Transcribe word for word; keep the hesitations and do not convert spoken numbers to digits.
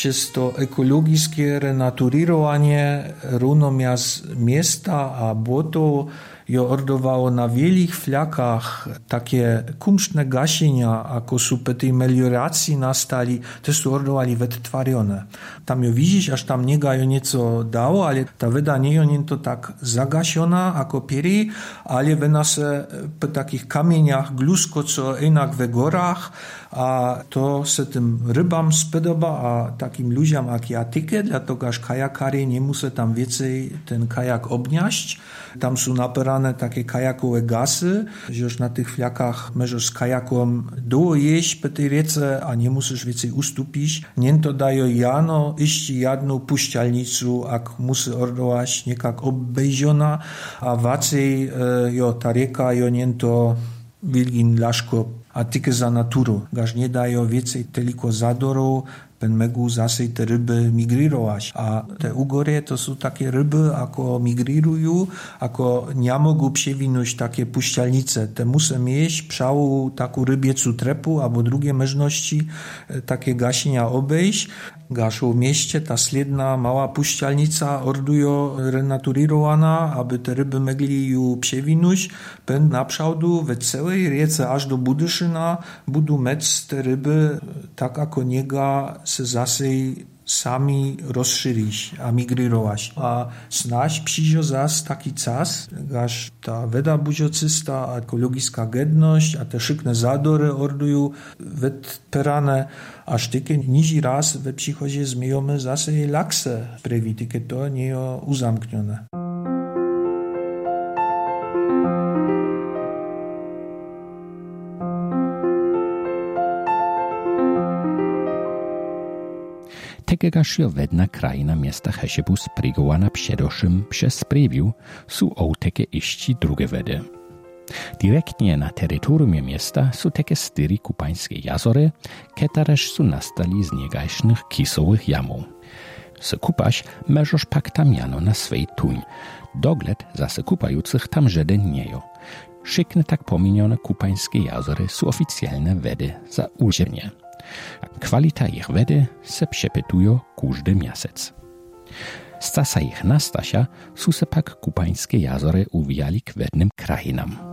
przez to ekologiczne renaturowanie równomiast miasta a błoto jo ordowało na wielich flakach takie kumszne gasienia, ako su po tej melioracji nastali, to su ordowali wytwarione. Tam jo widzisz, aż tam nie gajo nieco dało, ale ta wyda nie jo nie to tak zagasiona, ako pieri, ale wyna se po takich kamieniach glusko, co inak we gorach, a to se tym rybam spodoba, a takim ludziom jak ja tykę, dlatego aż kajakary nie muszą tam więcej ten kajak obniaść. Tam są naperane takie kajakowe gasy, że już na tych fliakach możesz z kajakom doło jeść po tej riece, a nie musisz więcej ustupić. Nie to dają jano, iść jedną puścialnicu, jak musi ordować niekak obejdziona, a wacej jo ta rieka jo nie to wilgin laszko, a tylko za naturu. Gaż nie dają więcej tylko zadorów, pen megu zase te ryby migrirować. A te ugory to są takie ryby, ako migrirują, ako nie mogą przewinąć takie puścialnice. Te muszą mieć przału taką rybiecu trepu, albo drugie możliwości takie gasienia obejść. Gaszą w mieście ta sledna mała puścialnica ordujo renaturowana, aby te ryby mogli ją przewinąć. Pen na przałdu we całej riece aż do Budyszyna budu mec te ryby tak ako niega se zase sami rozszerzyć, a migrirować. A snaś przyjdzie zas taki czas, aż ta weda budziocysta, ekologiczna gedność, a te szykne zadory ordują wyperane, aż tykie nizi raz we przychodzie zmiejemy zase lakse prewi, tykie to nie jest uzamknione. Tegegaż jo wedna krajina miasta Hesiebu sprigowana przedoszym przez sprewiu su ołteke iści drugie wedy. Direktnie na terytorium miasta su teke styri kupańskie jazory, ketareż su nastali z niegajsznych kisowych jamów. Se kupaś możesz pak tam jano na swej tuń. Dogled za se kupajucych tam żeden niejo. Szykne tak pominione kupańskie jazory su oficjalne wedy za uziemnie. Kwalita ich wedy se przepytują każdy miasec. Z czasa ich nastasia su se pak kupańskie jazory uwijali k wednym krajinam.